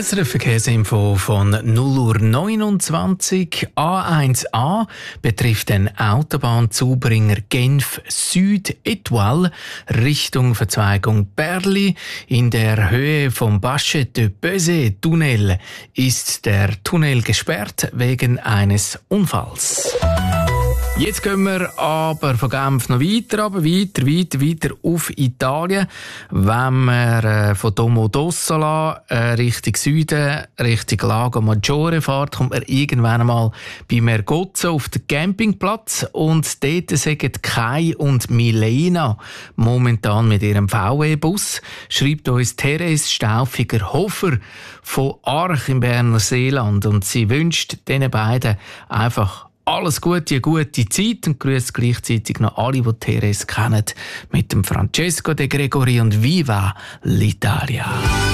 SRF Verkehrsinfo von 0:29 A1A betrifft den Autobahnzubringer Genf Süd Etoile Richtung Verzweigung Berli. In der Höhe vom Bachet de Bezet Tunnel ist der Tunnel gesperrt wegen eines Unfalls. Jetzt gehen wir aber von Genf noch weiter auf Italien. Wenn man von Domodossola Richtung Süden, Richtung Lago Maggiore fährt, kommt man irgendwann einmal bei Mergozzo auf den Campingplatz. Und dort sind Kai und Milena momentan mit ihrem VW-Bus, schreibt uns Therese Stauffiger-Hofer von Arch im Berner Seeland. Und sie wünscht diesen beiden einfach alles Gute, eine gute Zeit und grüßt gleichzeitig noch alle, die Therese kennen, mit dem Francesco De Gregori und Viva l'Italia.